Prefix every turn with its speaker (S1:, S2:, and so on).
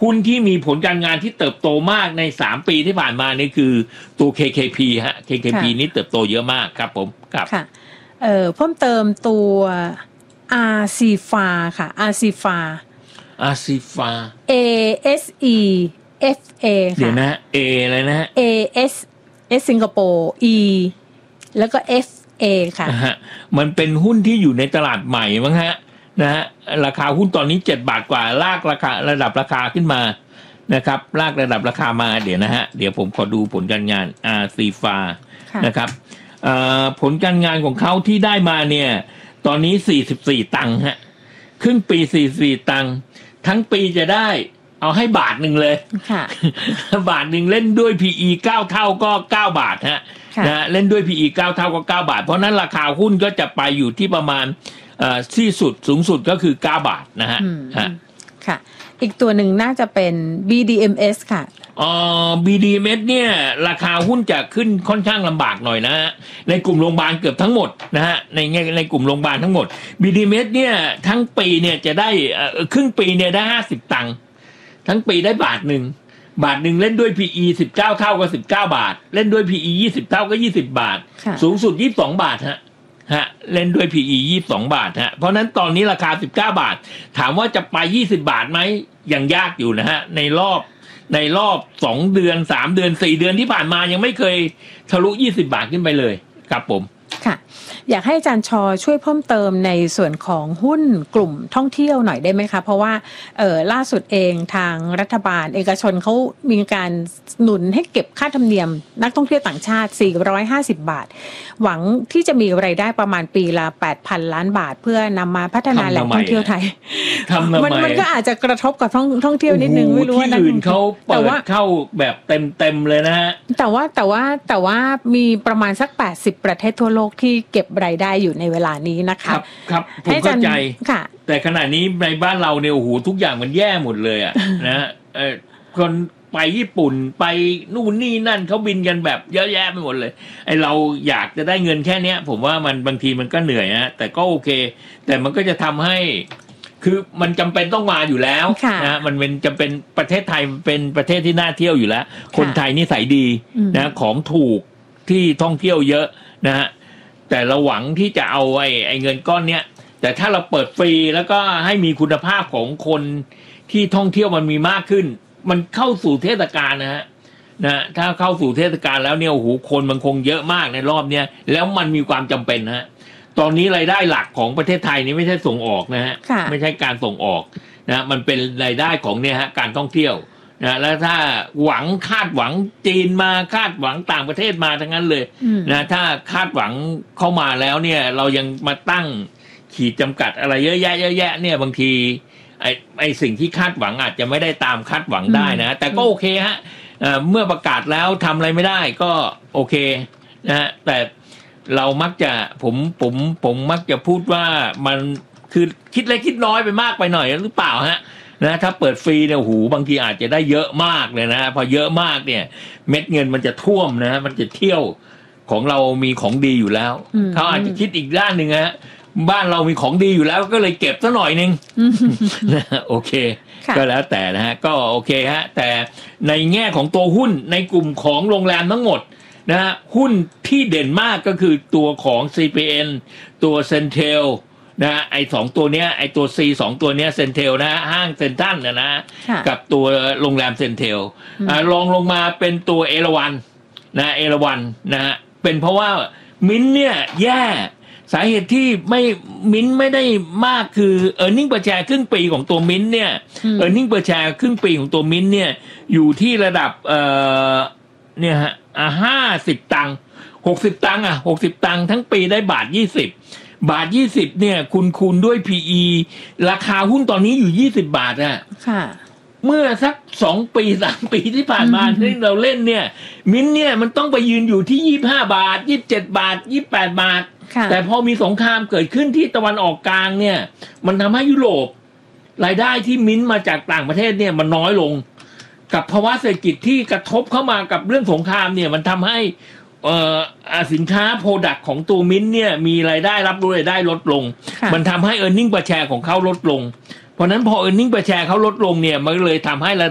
S1: หุ้นที่มีผลการงานที่เติบโตมากใน3ปีที่ผ่านมานี่คือตัว KKP ฮะ KKP นี่เติบโตเยอะมากครับผมครับ
S2: ค่ะเพิ่มเติมตัว ASIFA ค่ะ ASIFA ASEFA ค่ะ
S1: เดี๋ยวนะ A อะไรนะ
S2: AS สิงคโปร์ E แล้วก็ FA ค่ะ
S1: มันเป็นหุ้นที่อยู่ในตลาดใหม่มั้งฮะนะฮะราคาหุ้นตอนนี้7 บาทกว่าลากราคาระดับราคาขึ้นมานะครับลากระดับราคามาเดี๋ยวนะฮะเดี๋ยวผมขอดูผลการงานASIFAนะครับผลการงานของเขาที่ได้มาเนี่ยตอนนี้44ตังค์ฮะครึ่งปี44ตังค์ทั้งปีจะได้เอาให้บาทหนึ่งเลยบาทหนึ่งเล่นด้วย PE 9 เท่าก็9 บาทฮะนะเล่นด้วย PE 9 เท่าก็9 บาทเพราะนั้นราคาหุ้นก็จะไปอยู่ที่ประมาณที่สุดสูงสุดก็คือ9 บาทนะฮะ
S2: ค่ะอีกตัวหนึ่งน่าจะเป็น BDMs ค่ะ
S1: BDMs เนี่ยราคาหุ้นจะขึ้นค่อนข้างลำบากหน่อยนะฮะในกลุ่มโรงพยาบาลเกือบทั้งหมดนะฮะในกลุ่มโรงพยาบาลทั้งหมด BDMs เนี่ยทั้งปีเนี่ยจะได้ครึ่งปีเนี่ยได้50ตังค์ทั้งปีได้บาทหนึ่งเล่นด้วย PE 19 เท่าก็19 บาทเล่นด้วย PE 20 เท่าก็20 บาทสูงสุด22 บาทฮะเล่นด้วย PE 22 บาทฮะเพราะนั้นตอนนี้ราคา19 บาทถามว่าจะไป20 บาทไหมยังยากอยู่นะฮะในรอบ2 เดือน3 เดือน4 เดือนที่ผ่านมายังไม่เคยทะลุ20 บาทขึ้นไปเลยครับผม
S2: ค่ะอยากให้อาจารย์ชอช่วยเพิ่มเติมในส่วนของหุ้นกลุ่มท่องเที่ยวหน่อยได้ไหมคะเพราะว่าล่าสุดเองทางรัฐบาลเอกชนเขามีการหนุนให้เก็บค่าธรรมเนียมนักท่องเที่ยวต่างชาติ450 บาทหวังที่จะมีรายได้ประมาณปีละ 8,000 ล้านบาทเพื่อนำมาพัฒนาแหล่งท่องเที่ยวไทยมันก็อาจจะกระทบกับท่องเที่ยวนิดนึงไม่รู้ว่า
S1: ที่อื่นเขาเปิดเข้าแบบเต็มเลยนะฮะ
S2: แต่ว่ามีประมาณสัก80ประเทศทั่วโลกที่เก็บรายได้อยู่ในเวลานี้นะคะ
S1: ครับผมเข้าใจแต่ขณะนี้ในบ้านเราเนี่ยโอ้โหทุกอย่างมันแย่หมดเลยอ่ะนะคนไปญี่ปุ่นไปนู่นนี่นั่นเขาบินกันแบบเยอะแยะไปหมดเลยไอเราอยากจะได้เงินแค่เนี้ยผมว่ามันบางทีมันก็เหนื่อยนะแต่ก็โอเคแต่มันก็จะทำให้คือมันจำเป็นต้องมาอยู่แล้วนะมันเป็นจำเป็นประเทศไทยเป็นประเทศที่น่าเที่ยวอยู่แล้วคนไทยนิสัยดีนะของถูกที่ท่องเที่ยวเยอะนะฮะแต่เราหวังที่จะเอาไอ้เงินก้อนเนี้ยแต่ถ้าเราเปิดฟรีแล้วก็ให้มีคุณภาพของคนที่ท่องเที่ยวมันมีมากขึ้นมันเข้าสู่เทศกาลนะถ้าเข้าสู่เทศกาลแล้วเนี่ยโอ้โหคนมันคงเยอะมากในรอบเนี้ยแล้วมันมีความจำเป็นฮะตอนนี้รายได้หลักของประเทศไทยนี่ไม่ใช่ส่งออกนะฮะไม่ใช่การส่งออกนะมันเป็นรายได้ของเนี่ยฮะการท่องเที่ยวนะแล้วถ้าคาดหวังจีนมาคาดหวังต่างประเทศมาทั้งนั้นเลยนะถ้าคาดหวังเข้ามาแล้วเนี่ยเรายังมาตั้งขีดจำกัดอะไรเยอะแยะเนี่ยบางทีไอสิ่งที่คาดหวังอาจจะไม่ได้ตามคาดหวังได้นะแต่ก็โอเคฮะเมื่อประกาศแล้วทำอะไรไม่ได้ก็โอเคนะแต่เรามักจะผมมักจะพูดว่ามันคือคิดเล็กคิดน้อยไปมากไปหน่อยหรือเปล่าฮะนะถ้าเปิดฟรีเนี่ยหูบางทีอาจจะได้เยอะมากเลยนะพอเยอะมากเนี่ยเม็ดเงินมันจะท่วมนะมันจะเที่ยวของเรามีของดีอยู่แล้วเขาอาจจะคิดอีกด้านหนึ่งฮะบ้านเรามีของดีอยู่แล้วก็เลยเก็บซะหน่อยนึงโอเคก็แล้วแต่นะฮะก็โอเคฮะแต่ในแง่ของตัวหุ้นในกลุ่มของโรงแรมทั้งหมดนะฮะหุ้นที่เด่นมากก็คือตัวของ CPN ตัว Centel นะไอ้2ตัวเนี้ยไอ้ตัว C 2ตัวเนี้ยเซ็นเทลนะห้างเซ็นทรัลนะกับตัวโรงแรมเซ็นเทลลองลงมาเป็นตัวเอราวัณนะเอราวัณนะฮะเป็นเพราะว่ามิ้นเนี่ยแย่สาเหตุที่มิ้นไม่ได้มากคือ earning per share ครึ่งปีของตัวมิ้นเนี่ย earning per share ครึ่งปีของตัวมิ้นเนี่ยอยู่ที่ระดับเนี่ยฮะ50 ตังค์60 ตังค์60 ตังค์ทั้งปีได้บาท20เนี่ยคูณด้วย PE ราคาหุ้นตอนนี้อยู่20 บาทอ่ะค่ะเมื่อสัก2 ปี3 ปีที่ผ่านมาที่เราเล่นเนี่ยมิ้นเนี่ยมันต้องไปยืนอยู่ที่25 บาท27 บาท28 บาทแต่พอมีสงครามเกิดขึ้นที่ตะวันออกกลางเนี่ยมันทำให้ยุโรปรายได้ที่มิ้นมาจากต่างประเทศเนี่ยมันน้อยลงกับภาวะเศรษฐกิจที่กระทบเข้ามากับเรื่องสงครามเนี่ยมันทำให้สินค้าโปรดักต์ของตัวมิ้นเนี่ยมีรายได้รับรู้รายได้ลดลงมันทำให้ earning per share ของเขาลดลงเพราะนั้นพอ earning per share เขาลดลงเนี่ยมันเลยทำให้